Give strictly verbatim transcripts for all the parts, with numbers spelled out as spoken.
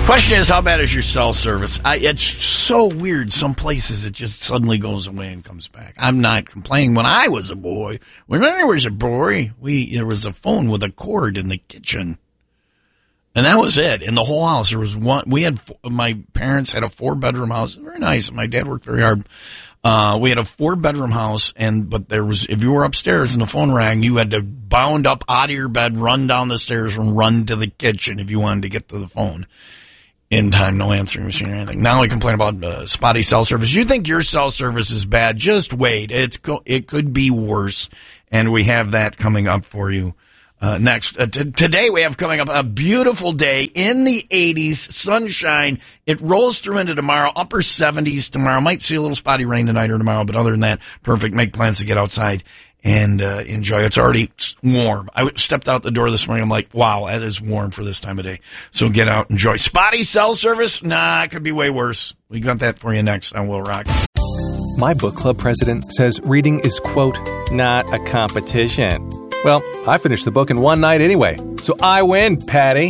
Question is, how bad is your cell service? I, it's so weird. Some places it just suddenly goes away and comes back. I'm not complaining. When I was a boy, when I was a boy, we there was a phone with a cord in the kitchen, and that was it. In the whole house, there was one. We had my parents had a four bedroom house, very nice. My dad worked very hard. Uh, we had a four bedroom house, and but there was if you were upstairs and the phone rang, you had to bound up out of your bed, run down the stairs, and run to the kitchen if you wanted to get to the phone. In time, no answering machine or anything. Now we complain about uh, spotty cell service. You think your cell service is bad? Just wait. It's co- it could be worse, and we have that coming up for you uh, next. Uh, t- today we have coming up a beautiful day in the eighties, sunshine. It rolls through into tomorrow, upper seventies tomorrow. Might see a little spotty rain tonight or tomorrow, but other than that, perfect. Make plans to get outside and uh, enjoy. It's already warm. I stepped out the door this morning. I'm like, wow, that is warm for this time of day. So get out, enjoy. Spotty cell service? Nah, it could be way worse. We got that for you next on Will Rock. My book club president says reading is, quote, not a competition. Well, I finished the book in one night anyway, so I win, Patty.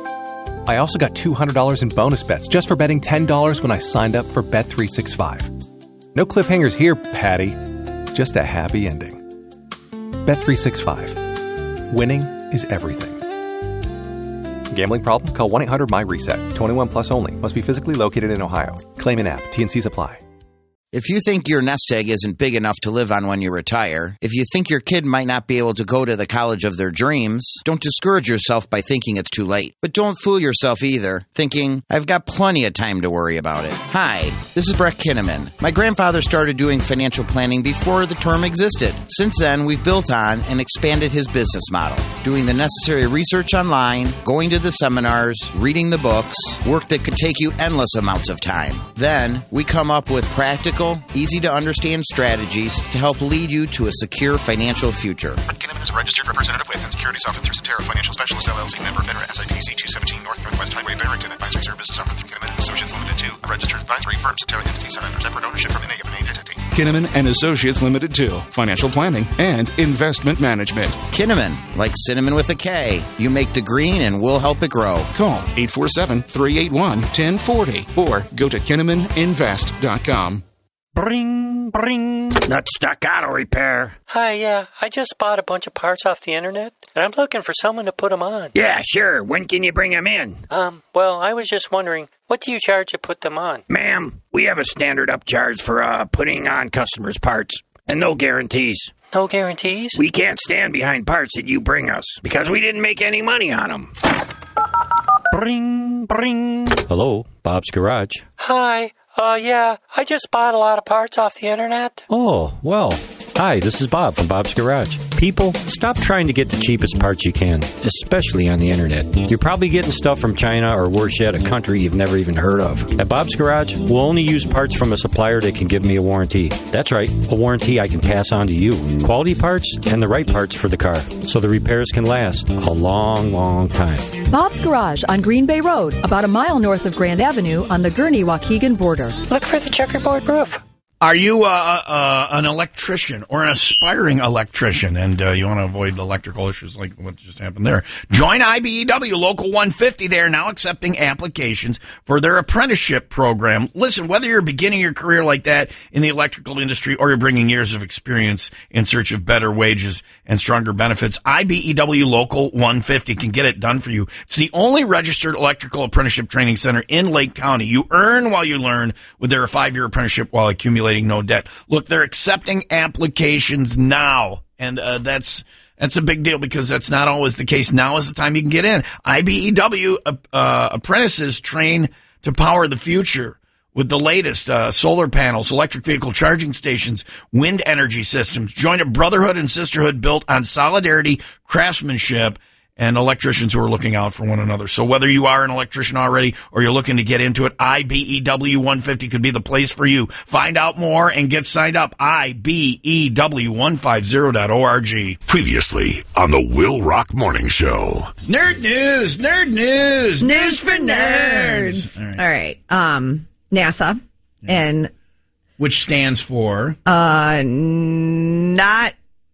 I also got two hundred dollars in bonus bets just for betting ten dollars when I signed up for Bet three sixty-five. No cliffhangers here, Patty. Just a happy ending. Bet three sixty-five. Winning is everything. Gambling problem? Call one eight hundred my reset. twenty-one plus only. Must be physically located in Ohio. Claim in app. T N Cs apply. If you think your nest egg isn't big enough to live on when you retire, if you think your kid might not be able to go to the college of their dreams, don't discourage yourself by thinking it's too late. But don't fool yourself either, thinking, I've got plenty of time to worry about it. Hi, this is Brett Kinnaman. My grandfather started doing financial planning before the term existed. Since then, we've built on and expanded his business model, doing the necessary research online, going to the seminars, reading the books, work that could take you endless amounts of time. Then, we come up with practical, easy-to-understand strategies to help lead you to a secure financial future. Brett Kinnaman is a registered representative with and securities offered through Cetera Financial Specialists, L L C, member, FINRA, S I P C two seventeen North Northwest Highway, Barrington. Advisory services offered through Kinnaman and Associates Limited to a registered advisory firm. Cetera entities are under separate ownership from any of an entity. Kinnaman and Associates Limited to financial planning and investment management. Kinnaman, like cinnamon with a K. You make the green and we'll help it grow. Call eight four seven, three eight one, one zero four zero or go to kinnaman invest dot com. Bring, bring. Nutstock Auto Repair. Hi, yeah, I just bought a bunch of parts off the internet, and I'm looking for someone to put them on. Yeah, sure. When can you bring them in? Um, well, I was just wondering, what do you charge to put them on? Ma'am, we have a standard upcharge for uh, putting on customers' parts, and no guarantees. No guarantees? We can't stand behind parts that you bring us, because we didn't make any money on them. Bring, bring. Hello, Bob's Garage. Hi. Uh, yeah, I just bought a lot of parts off the internet. Oh, well, hi, this is Bob from Bob's Garage. People, stop trying to get the cheapest parts you can, especially on the internet. You're probably getting stuff from China or worse yet, a country you've never even heard of. At Bob's Garage, we'll only use parts from a supplier that can give me a warranty. That's right, a warranty I can pass on to you. Quality parts and the right parts for the car, so the repairs can last a long, long time. Bob's Garage on Green Bay Road, about a mile north of Grand Avenue on the Gurnee-Waukegan border. Look for the checkerboard roof. Are you uh, uh, an electrician or an aspiring electrician, and uh, you want to avoid electrical issues like what just happened there? Join I B E W Local one fifty. They are now accepting applications for their apprenticeship program. Listen, whether you're beginning your career like that in the electrical industry or you're bringing years of experience in search of better wages and stronger benefits, I B E W Local one fifty can get it done for you. It's the only registered electrical apprenticeship training center in Lake County. You earn while you learn with their five-year apprenticeship while accumulating no debt. Look, they're accepting applications now, and uh, that's that's a big deal because that's not always the case. Now is the time you can get in. I B E W uh, uh, apprentices train to power the future with the latest uh, solar panels, electric vehicle charging stations, wind energy systems. Join a brotherhood and sisterhood built on solidarity, craftsmanship, and electricians who are looking out for one another. So whether you are an electrician already or you're looking to get into it, I B E W one fifty could be the place for you. Find out more and get signed up. I B E W one fifty dot org. Previously on the Will Rock Morning Show. Nerd news, nerd news, news for nerds. All right. All right. Um, NASA yeah. and which stands for uh, not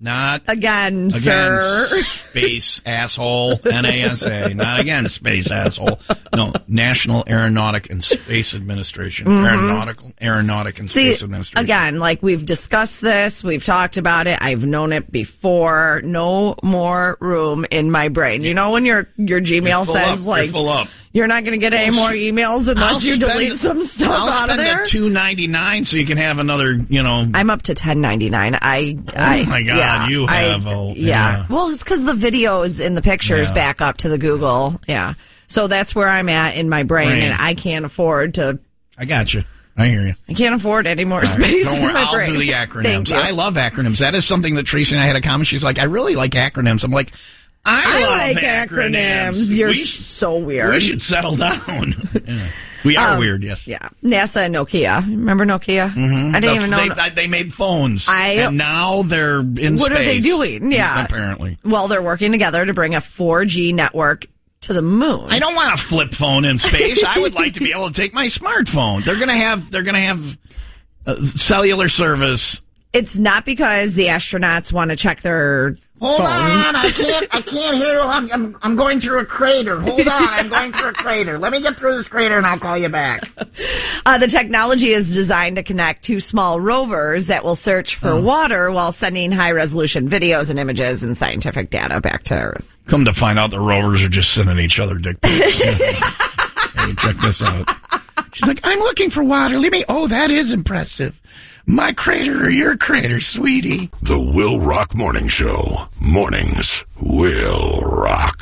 Not again, again sir. Space asshole. N A S A. Not again, space asshole. No, National Aeronautic and Space Administration. Mhm. Aeronautical, Aeronautic and See, Space Administration. again, like we've discussed this, we've talked about it. I've known it before. No more room in my brain. You know when your your Gmail You're full says up. like You're full up. you're not going to get any more emails unless I'll you spend delete the- some stuff I'll out of spend there. the two ninety-nine so you can have another, you know. I'm up to ten ninety-nine. I, I Oh my God, yeah, you I- have a- yeah. yeah. Well, it's because the videos and the pictures Yeah. back up to the Google. Yeah, so that's where I'm at in my brain, Brain. and I can't afford to. I got you. I hear you. I can't afford any more All right, space don't in worry, my I'll brain. do the Thank acronyms. you. I love acronyms. That is something that Tracy and I had a comment. She's like, I really like acronyms. I'm like, I, I love like acronyms. You're We sh- so weird. We should settle down. Yeah. We are Um, weird, yes. Yeah, NASA and Nokia. Remember Nokia? Mhm. I didn't The- even know. They, they made phones. I- and now they're in What space. are they doing? Yeah. Apparently. Well, they're working together to bring a four G network to the moon. I don't want a flip phone in space. I would like to be able to take my smartphone. They're gonna have. They're gonna have uh, cellular service. It's not because the astronauts want to check their Hold phone. on, I can't, I can't hear you. I'm, I'm, I'm going through a crater. Hold on, I'm going through a crater. Let me get through this crater and I'll call you back. Uh, the technology is designed to connect two small rovers that will search for water while sending high-resolution videos and images and scientific data back to Earth. Come to find out, the rovers are just sending each other dick pics. Hey, check this out. She's like, I'm looking for water. Leave me. Oh, that is impressive. My crater or your crater, sweetie. The Will Rock Morning Show. Mornings will rock.